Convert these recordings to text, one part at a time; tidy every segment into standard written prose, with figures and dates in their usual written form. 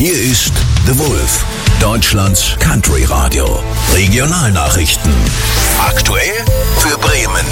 Hier ist The Wolf, Deutschlands Country Radio. Regionalnachrichten. Aktuell für Bremen.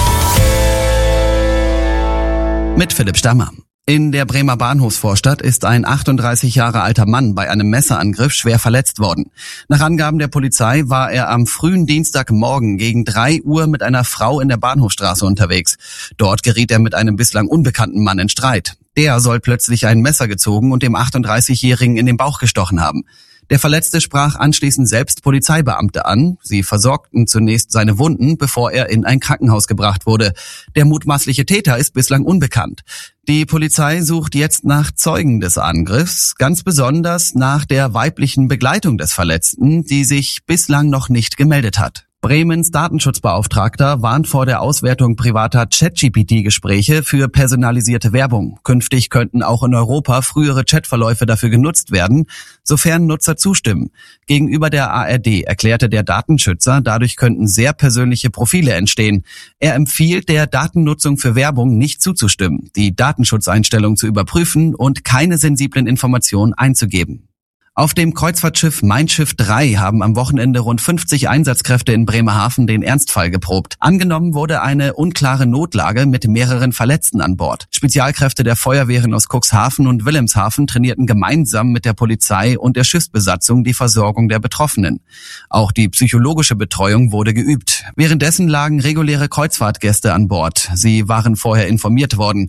Mit Philipp Stammer. In der Bremer Bahnhofsvorstadt ist ein 38 Jahre alter Mann bei einem Messerangriff schwer verletzt worden. Nach Angaben der Polizei war er am frühen Dienstagmorgen gegen 3 Uhr mit einer Frau in der Bahnhofstraße unterwegs. Dort geriet er mit einem bislang unbekannten Mann in Streit. Der soll plötzlich ein Messer gezogen und dem 38-Jährigen in den Bauch gestochen haben. Der Verletzte sprach anschließend selbst Polizeibeamte an. Sie versorgten zunächst seine Wunden, bevor er in ein Krankenhaus gebracht wurde. Der mutmaßliche Täter ist bislang unbekannt. Die Polizei sucht jetzt nach Zeugen des Angriffs, ganz besonders nach der weiblichen Begleitung des Verletzten, die sich bislang noch nicht gemeldet hat. Bremens Datenschutzbeauftragter warnt vor der Auswertung privater ChatGPT-Gespräche für personalisierte Werbung. Künftig könnten auch in Europa frühere Chatverläufe dafür genutzt werden, sofern Nutzer zustimmen. Gegenüber der ARD erklärte der Datenschützer, dadurch könnten sehr persönliche Profile entstehen. Er empfiehlt der Datennutzung für Werbung nicht zuzustimmen, die Datenschutzeinstellungen zu überprüfen und keine sensiblen Informationen einzugeben. Auf dem Kreuzfahrtschiff Mein Schiff 3 haben am Wochenende rund 50 Einsatzkräfte in Bremerhaven den Ernstfall geprobt. Angenommen wurde eine unklare Notlage mit mehreren Verletzten an Bord. Spezialkräfte der Feuerwehren aus Cuxhaven und Wilhelmshaven trainierten gemeinsam mit der Polizei und der Schiffsbesatzung die Versorgung der Betroffenen. Auch die psychologische Betreuung wurde geübt. Währenddessen lagen reguläre Kreuzfahrtgäste an Bord. Sie waren vorher informiert worden.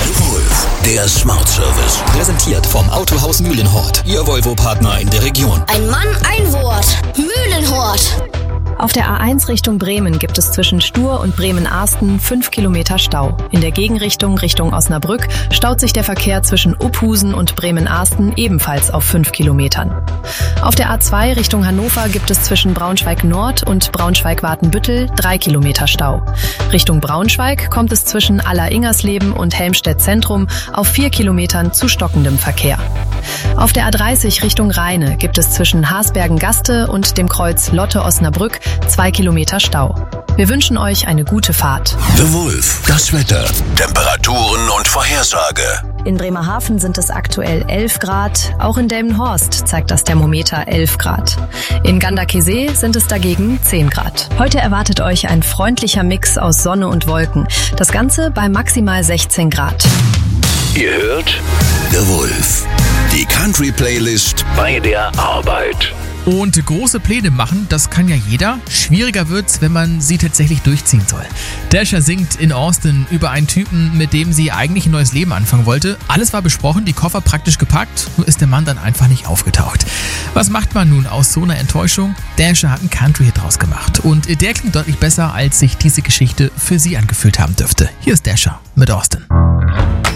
Der Smart Service. Präsentiert vom Autohaus Mühlenhort. Ihr Volvo-Partner in der Region. Ein Mann, ein Wort. Mühlenhort. Auf der A1 Richtung Bremen gibt es zwischen Stur und Bremen-Arsten 5 Kilometer Stau. In der Gegenrichtung Richtung Osnabrück staut sich der Verkehr zwischen Uphusen und Bremen-Arsten ebenfalls auf 5 Kilometern. Auf der A2 Richtung Hannover gibt es zwischen Braunschweig-Nord und Braunschweig-Watenbüttel 3 Kilometer Stau. Richtung Braunschweig kommt es zwischen Aller-Ingersleben und Helmstedt-Zentrum auf 4 Kilometern zu stockendem Verkehr. Auf der A30 Richtung Rheine gibt es zwischen Haßbergen-Gaste und dem Kreuz Lotte-Osnabrück 2 Kilometer Stau. Wir wünschen euch eine gute Fahrt. The Wolf, das Wetter, Temperaturen und Vorhersage. In Bremerhaven sind es aktuell 11 Grad. Auch in Delmenhorst zeigt das Thermometer 11 Grad. In Ganderkesee sind es dagegen 10 Grad. Heute erwartet euch ein freundlicher Mix aus Sonne und Wolken. Das Ganze bei maximal 16 Grad. Ihr hört The Wolf, die Country-Playlist bei der Arbeit. Und große Pläne machen, das kann ja jeder. Schwieriger wird's, wenn man sie tatsächlich durchziehen soll. Dasher singt in Austin über einen Typen, mit dem sie eigentlich ein neues Leben anfangen wollte. Alles war besprochen, die Koffer praktisch gepackt, nur ist der Mann dann einfach nicht aufgetaucht. Was macht man nun aus so einer Enttäuschung? Dasher hat einen Country-Hit draus gemacht und der klingt deutlich besser, als sich diese Geschichte für sie angefühlt haben dürfte. Hier ist Dasher mit Austin.